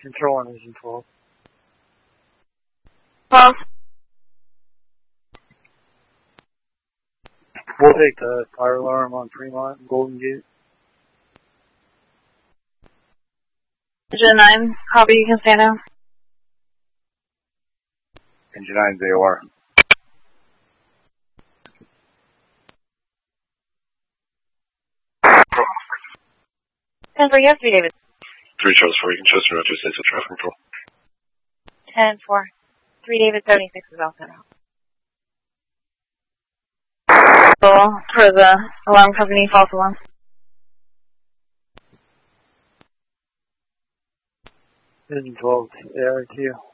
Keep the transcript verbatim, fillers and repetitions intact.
Control on Engine twelve. twelve. We'll take the fire alarm on Fremont and Golden Gate. Engine nine, copy, you can stand now. Engine nine's A O R. ten four, yes, three David. three Charles four, you can trust Roger six with traffic control. ten four. three David seventy-six is also now. For the alarm company, false alarm. Engine twelve, A R T.